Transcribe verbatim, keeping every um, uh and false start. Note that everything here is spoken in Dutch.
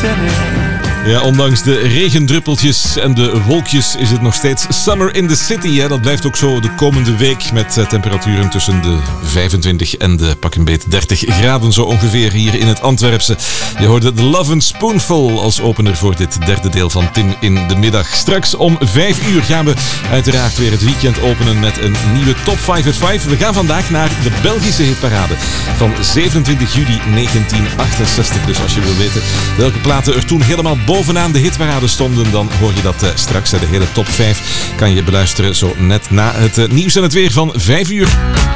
Ja, ondanks de regendruppeltjes en de wolkjes is het nog steeds summer in the city. Hè? Dat blijft ook zo de komende week met uh, temperaturen tussen de vijfentwintig en de pak een beet dertig graden zo ongeveer hier in het Antwerpse. Je hoorde The Love and Spoonful als opener voor dit derde deel van Tim in de Middag. Straks om vijf uur gaan we uiteraard weer het weekend openen met een nieuwe Top vijf at vijf. We gaan vandaag naar de Belgische hitparade van zevenentwintig juli negentien achtenzestig. Dus als je wil weten welke platen er toen helemaal bovenaan de hitparade stonden, dan hoor je dat uh, straks. De hele top vijf kan je beluisteren zo net na het uh, nieuws en het weer van vijf uur.